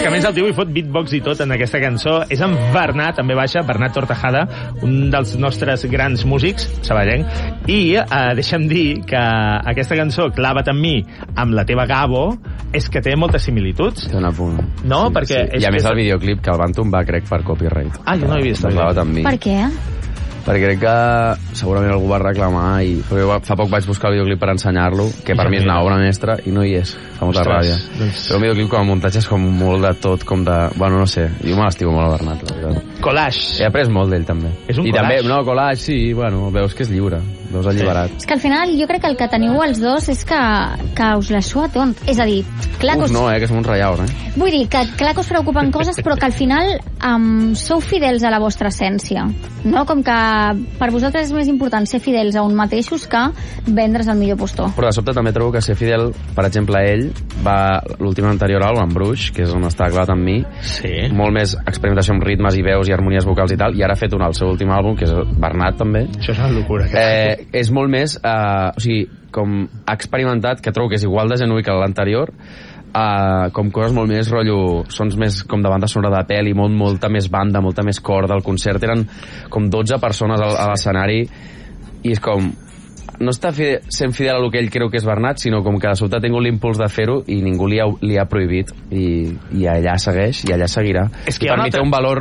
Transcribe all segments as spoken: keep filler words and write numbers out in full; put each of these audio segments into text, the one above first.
que a més el tio hi fot beatbox i tot en aquesta cançó. És en Bernat, també baixa, Bernat Tortajada, un dels nostres grans músics, saballenc, i eh, deixa'm dir que aquesta cançó, Clava't amb mi, amb la teva Gabo, és que té moltes similituds. Té una punt. No? Sí, Perquè sí. és I a més que... el videoclip que el van tombar, crec, per copyright. Ah, jo no l'he vist. Clava't amb mi. Per què? Perquè crec que segurament algú va reclamar i fa poc vaig buscar el videoclip per ensenyar-lo, que per mi és una obra mestra i no hi és, fa molta ràbia. Doncs... Però un videoclip com a muntatge és com molt de tot, com de... Bueno, no sé, jo me l'estimo molt a Bernat, la veritat. Collage. He après molt d'ell, també. És un I collage? també, no, collage, sí, bueno, veus que és lliure, veus alliberat. És que al final jo crec que el que teniu els dos és que, que us la sua tot. És a dir, clar que Uf, us... no, eh, que som uns rallaus, eh? Vull dir que clar que us preocupen coses, però que al final um, sou fidels a la vostra essència, no? Com que per vosaltres és més important ser fidels a un mateixos que vendre's el millor postor. Però de sobte també trobo que ser fidel, per exemple, ell va l'últim anterior àlbum, en Bruix, que és on està Clava't amb mi, sí. Molt més experimentació amb ritmes i veus i harmonies vocals i tal, i ara ha fet un al seu últim àlbum, que és Bernat, també. Això és una locura. Eh, és molt més, eh, o sigui, com ha experimentat, que trobo que és igual de genuí que l'anterior, Uh, com coses molt més rotllo, sons més com de banda sonora de pel·li, molt, molta més banda, molta més corda. El concert eren com dotze persones a, a l'escenari i és com no està fide, sent fidel a el que ell creu que és Bernat, sinó com que de sobte ha tingut l'impuls de fer-ho i ningú li ha, li ha prohibit i, i allà segueix i allà seguirà. És que I per mi altra... té un valor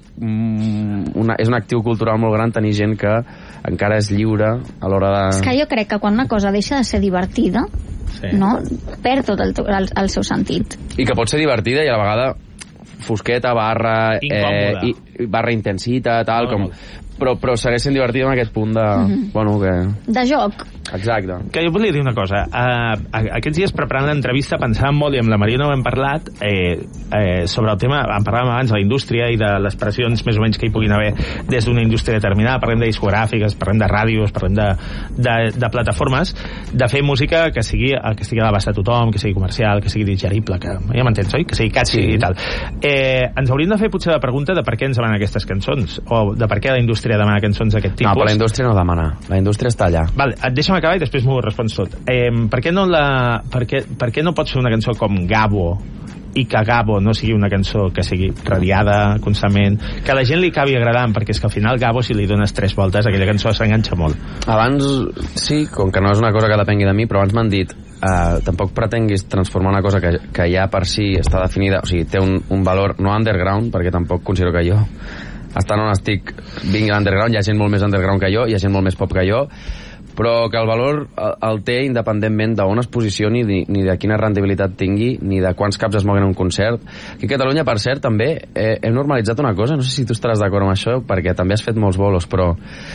mm, una, és un actiu cultural molt gran tenir gent que encara és lliure a l'hora de... És que jo crec que quan una cosa deixa de ser divertida, sí. no? Perd tot el, el, el seu sentit. I que pot ser divertida i a la vegada fosqueta, barra eh, i, barra intensita, tal, no, com... Però, però segueix sent divertida amb aquest punt de... Mm-hmm. Bueno, que... De joc. Exacte. Que jo volia dir una cosa. Uh, aquests dies preparant l'entrevista pensàvem molt, i amb la Mariona ho hem parlat, eh, eh, sobre el tema, en parlàvem abans de la indústria i de les pressions més o menys que hi puguin haver des d'una indústria determinada. Parlem de discogràfiques, parlem de ràdios, parlem de, de, de plataformes, de fer música que sigui que estigui a l'abast de tothom, que sigui comercial, que sigui digerible, que ja m'entens, oi? Que sigui catchy sí. i tal. Eh, ens hauríem de fer potser la pregunta de per què ens demanen aquestes cançons, o de per què la indústria demana cançons d'aquest tipus. No, però la indústria no demana. La indústria està allà. Vale, deixa'm acabar i després m'ho respons tot. Eh, per què no la... Per què, per què no pots fer una cançó com Gabo i que Gabo no sigui una cançó que sigui radiada constantment, que a la gent li acabi agradant, perquè és que al final Gabo, si li dones tres voltes, aquella cançó s'enganxa molt. Abans, sí, com que no és una cosa que depengui de mi, però abans m'han dit uh, tampoc pretenguis transformar una cosa que, que ja per si està definida, o sigui, té un, un valor no underground, perquè tampoc considero que jo estant on estic vingui l'underground, hi ha gent molt més underground que jo, hi ha gent molt més pop que jo, però que el valor el, el té independentment d'on es posicioni, ni, ni de quina rendibilitat tingui, ni de quants caps es moguen en un concert. Aquí a Catalunya, per cert, també eh, hem normalitzat una cosa, no sé si tu estaràs d'acord amb això, perquè també has fet molts bolos, però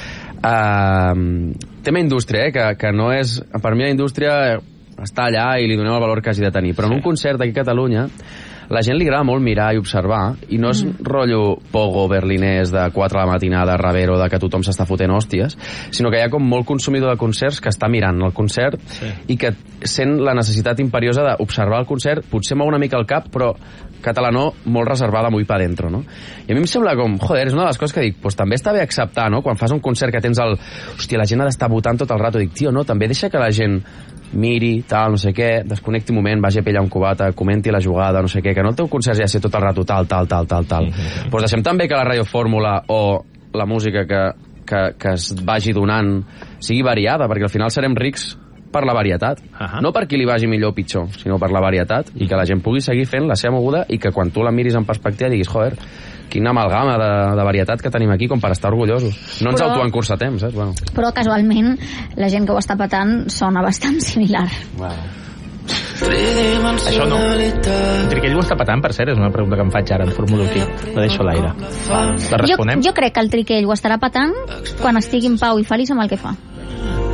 eh, tema indústria, eh, que, que no és... Per mi la indústria està allà i li donem el valor que hagi de tenir, però en un concert aquí a Catalunya la gent li agrada molt mirar i observar, i no és mm. rotllo pogo berlinès de quatre a la matinada, ravero, de que tothom s'està fotent hòsties, sinó que hi ha com molt consumidor de concerts que està mirant el concert sí. i que sent la necessitat imperiosa d'observar el concert, potser mou una mica el cap, però català-no molt reservada muy pa dentro, no? I a mi em sembla com, joder, és una de les coses que dic, pues també està bé acceptar, no? Quan fas un concert que tens el... Hòstia, la gent ha d'estar votant tot el rato, dic, tio, no, també deixa que la gent miri, tal, no sé què, desconnecti un moment, vagi a pillar un cubata, comenti la jugada, no sé què, que no el teu concert ja ser tot el rato tal, tal, tal, tal, tal. Mm-hmm. Pues deixem també que la radiofórmula o la música que, que, que es vagi donant sigui variada, perquè al final serem rics per la varietat. Uh-huh. No per qui li vagi millor o pitjor, sinó per la varietat, i que la gent pugui seguir fent la seva moguda i que quan tu la miris en perspectiva diguis, joder, quina amalgama de, de varietat que tenim aquí com per estar orgullosos. No ens autoencursetem, saps? Bueno. Però casualment la gent que ho està patant sona bastant similar. Wow. Això no. El Triquell ho està patant, per cert, és una pregunta que em faig ara, en formulo aquí. La deixo a l'aire. La responem? Jo, jo crec que el Triquell ho estarà patant quan estigui en pau i feliç amb el que fa.